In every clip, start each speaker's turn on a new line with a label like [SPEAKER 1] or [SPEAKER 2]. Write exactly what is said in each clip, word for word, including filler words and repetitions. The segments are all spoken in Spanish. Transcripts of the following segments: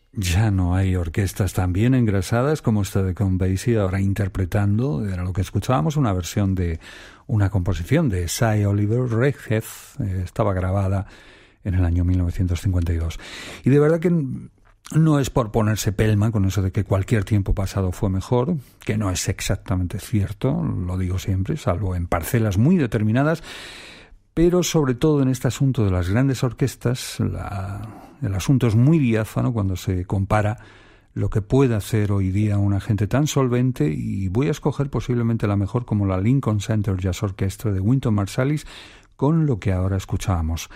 [SPEAKER 1] Ya no hay orquestas tan bien engrasadas como esta de Count Basie, ahora interpretando, era lo que escuchábamos, una versión de una composición de Cy Oliver Redhead, eh, estaba grabada en el año mil novecientos cincuenta y dos. Y de verdad que no es por ponerse pelma con eso de que cualquier tiempo pasado fue mejor, que no es exactamente cierto, lo digo siempre, salvo en parcelas muy determinadas, pero sobre todo en este asunto de las grandes orquestas, la, el asunto es muy diáfano cuando se compara lo que puede hacer hoy día una gente tan solvente, y voy a escoger posiblemente la mejor, como la Lincoln Center Jazz Orchestra de Wynton Marsalis, con lo que ahora escuchábamos.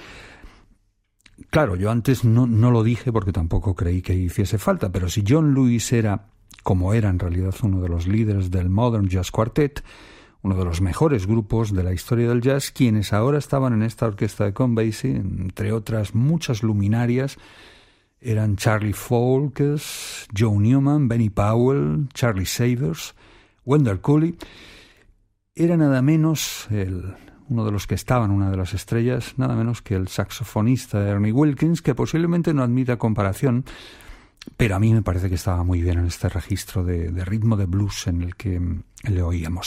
[SPEAKER 1] Claro, yo antes no, no lo dije porque tampoco creí que hiciese falta, pero si John Lewis era, como era en realidad, uno de los líderes del Modern Jazz Quartet, uno de los mejores grupos de la historia del jazz, quienes ahora estaban en esta orquesta de Count Basie, entre otras muchas luminarias, eran Charlie Foulkes, Joe Newman, Benny Powell, Charlie Savers, Wendell Cooley. Era nada menos el, uno de los que estaban, una de las estrellas, nada menos que el saxofonista Ernie Wilkins, que posiblemente no admita comparación, pero a mí me parece que estaba muy bien en este registro de, de ritmo de blues en el que le oíamos.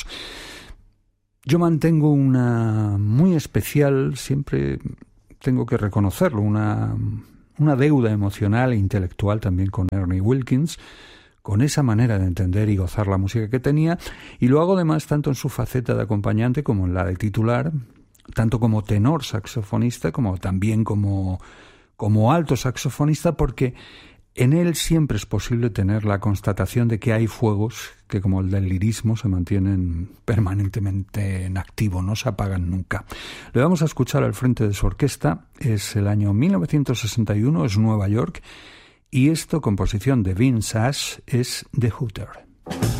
[SPEAKER 1] Yo mantengo una muy especial, siempre tengo que reconocerlo, una, una deuda emocional e intelectual también con Ernie Wilkins, con esa manera de entender y gozar la música que tenía, y lo hago además tanto en su faceta de acompañante como en la de titular, tanto como tenor saxofonista como también como, como alto saxofonista, porque en él siempre es posible tener la constatación de que hay fuegos que, como el del lirismo, se mantienen permanentemente en activo, no se apagan nunca. Le vamos a escuchar al frente de su orquesta, es el año mil novecientos sesenta y uno, es Nueva York, y esta composición de Vince Ash es The Hooter.